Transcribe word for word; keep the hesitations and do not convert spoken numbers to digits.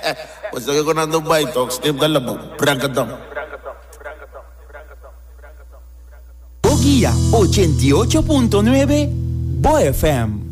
Pues estoy ganando un baito, Steve de la Brancatón. Guía ochenta y ocho punto nueve Bo F M.